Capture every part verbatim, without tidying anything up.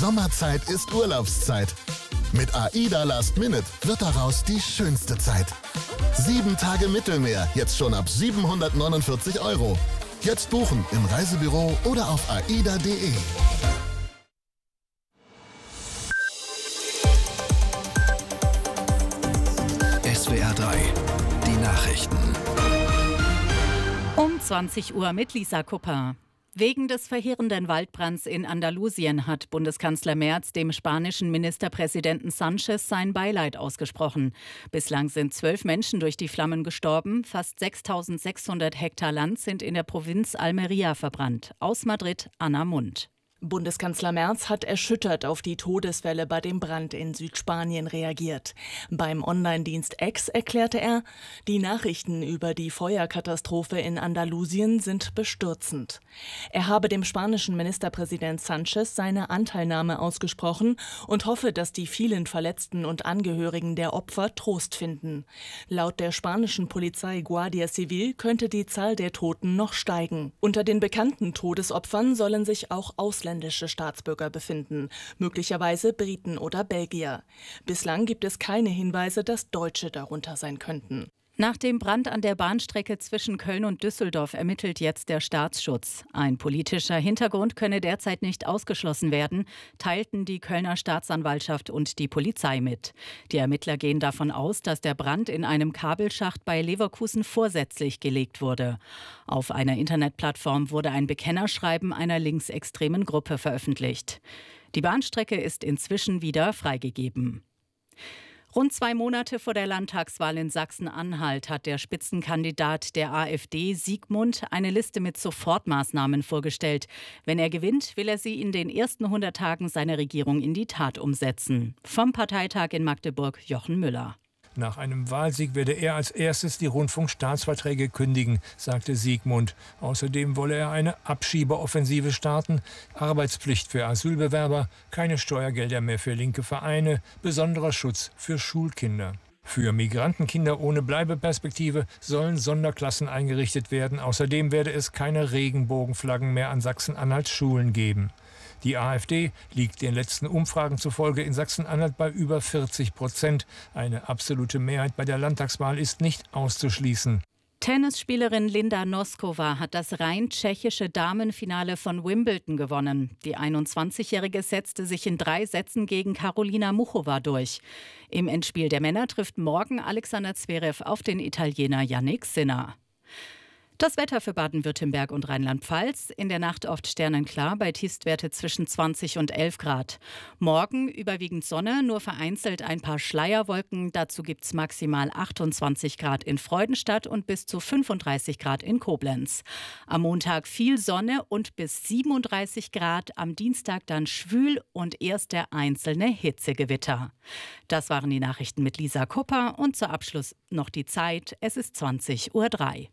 Sommerzeit ist Urlaubszeit. Mit AIDA Last Minute wird daraus die schönste Zeit. Sieben Tage Mittelmeer, jetzt schon ab siebenhundertneunundvierzig Euro. Jetzt buchen im Reisebüro oder auf aida punkt de. S W R drei, die Nachrichten. Um zwanzig Uhr mit Lisa Kupper. Wegen des verheerenden Waldbrands in Andalusien hat Bundeskanzler Merz dem spanischen Ministerpräsidenten Sánchez sein Beileid ausgesprochen. Bislang sind zwölf Menschen durch die Flammen gestorben. Fast sechstausendsechshundert Hektar Land sind in der Provinz Almería verbrannt. Aus Madrid, Anna Mund. Bundeskanzler Merz hat erschüttert auf die Todeswelle bei dem Brand in Südspanien reagiert. Beim Online-Dienst X erklärte er, die Nachrichten über die Feuerkatastrophe in Andalusien sind bestürzend. Er habe dem spanischen Ministerpräsident Sánchez seine Anteilnahme ausgesprochen und hoffe, dass die vielen Verletzten und Angehörigen der Opfer Trost finden. Laut der spanischen Polizei Guardia Civil könnte die Zahl der Toten noch steigen. Unter den bekannten Todesopfern sollen sich auch Ausländer Staatsbürger befinden, möglicherweise Briten oder Belgier. Bislang gibt es keine Hinweise, dass Deutsche darunter sein könnten. Nach dem Brand an der Bahnstrecke zwischen Köln und Düsseldorf ermittelt jetzt der Staatsschutz. Ein politischer Hintergrund könne derzeit nicht ausgeschlossen werden, teilten die Kölner Staatsanwaltschaft und die Polizei mit. Die Ermittler gehen davon aus, dass der Brand in einem Kabelschacht bei Leverkusen vorsätzlich gelegt wurde. Auf einer Internetplattform wurde ein Bekennerschreiben einer linksextremen Gruppe veröffentlicht. Die Bahnstrecke ist inzwischen wieder freigegeben. Rund zwei Monate vor der Landtagswahl in Sachsen-Anhalt hat der Spitzenkandidat der AfD, Siegmund, eine Liste mit Sofortmaßnahmen vorgestellt. Wenn er gewinnt, will er sie in den ersten hundert Tagen seiner Regierung in die Tat umsetzen. Vom Parteitag in Magdeburg, Jochen Müller. Nach einem Wahlsieg werde er als erstes die Rundfunkstaatsverträge kündigen, sagte Siegmund. Außerdem wolle er eine Abschiebeoffensive starten, Arbeitspflicht für Asylbewerber, keine Steuergelder mehr für linke Vereine, besonderer Schutz für Schulkinder. Für Migrantenkinder ohne Bleibeperspektive sollen Sonderklassen eingerichtet werden. Außerdem werde es keine Regenbogenflaggen mehr an Sachsen-Anhalts Schulen geben. Die AfD liegt den letzten Umfragen zufolge in Sachsen-Anhalt bei über vierzig Prozent. Eine absolute Mehrheit bei der Landtagswahl ist nicht auszuschließen. Tennisspielerin Linda Noskova hat das rein tschechische Damenfinale von Wimbledon gewonnen. Die einundzwanzigjährige setzte sich in drei Sätzen gegen Karolina Muchova durch. Im Endspiel der Männer trifft morgen Alexander Zverev auf den Italiener Jannik Sinner. Das Wetter für Baden-Württemberg und Rheinland-Pfalz. In der Nacht oft sternenklar, bei Tiefstwerte zwischen zwanzig und elf Grad. Morgen überwiegend Sonne, nur vereinzelt ein paar Schleierwolken. Dazu gibt es maximal achtundzwanzig Grad in Freudenstadt und bis zu fünfunddreißig Grad in Koblenz. Am Montag viel Sonne und bis siebenunddreißig Grad. Am Dienstag dann schwül und erste einzelne Hitzegewitter. Das waren die Nachrichten mit Lisa Kupper und zur Abschluss noch die Zeit. Es ist zwanzig Uhr drei.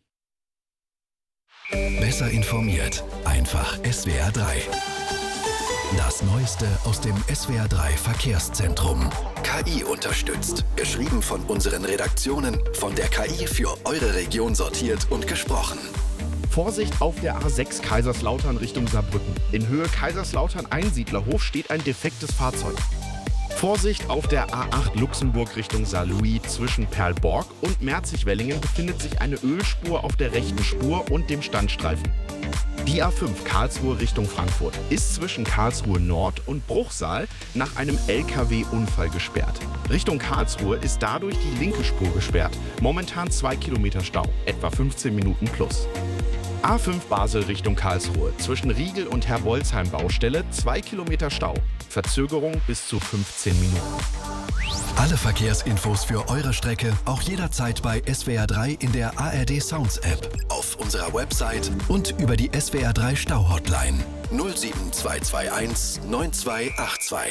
Besser informiert, einfach S W R drei. Das Neueste aus dem S W R drei Verkehrszentrum. K I unterstützt. Geschrieben von unseren Redaktionen, von der K I für eure Region sortiert und gesprochen. Vorsicht auf der A sechs Kaiserslautern Richtung Saarbrücken. In Höhe Kaiserslautern-Einsiedlerhof steht ein defektes Fahrzeug. Vorsicht auf der A acht Luxemburg Richtung Saarlouis zwischen Perlborg und Merzig-Wellingen befindet sich eine Ölspur auf der rechten Spur und dem Standstreifen. Die A fünf Karlsruhe Richtung Frankfurt ist zwischen Karlsruhe Nord und Bruchsal nach einem L K W-Unfall gesperrt. Richtung Karlsruhe ist dadurch die linke Spur gesperrt. Momentan zwei Kilometer Stau, etwa fünfzehn Minuten plus. A fünf Basel Richtung Karlsruhe. Zwischen Riegel und Herbolzheim Baustelle zwei Kilometer Stau. Verzögerung bis zu fünfzehn Minuten. Alle Verkehrsinfos für eure Strecke auch jederzeit bei S W R drei in der A R D Sounds App, auf unserer Website und über die S W R drei Stau-Hotline null sieben zwei zwei eins neun zwei acht zwei.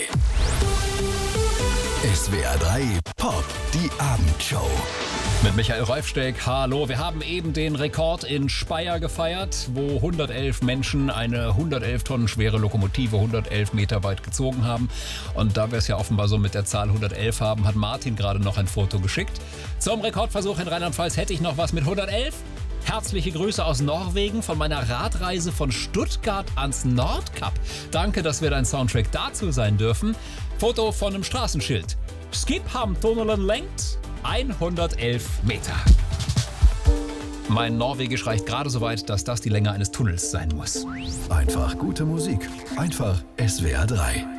S W R drei Pop, die Abendshow. Mit Michael Reufsteck, hallo. Wir haben eben den Rekord in Speyer gefeiert, wo hundertelf Menschen eine hundertelf Tonnen schwere Lokomotive hundertelf Meter weit gezogen haben. Und da wir es ja offenbar so mit der Zahl hundertelf haben, hat Martin gerade noch ein Foto geschickt. Zum Rekordversuch in Rheinland-Pfalz hätte ich noch was mit hundertelf. Herzliche Grüße aus Norwegen von meiner Radreise von Stuttgart ans Nordkap. Danke, dass wir dein Soundtrack dazu sein dürfen. Foto von einem Straßenschild. Skiphamtunnelen lenkt hundertelf Meter. Mein Norwegisch reicht gerade so weit, dass das die Länge eines Tunnels sein muss. Einfach gute Musik. Einfach S W R drei.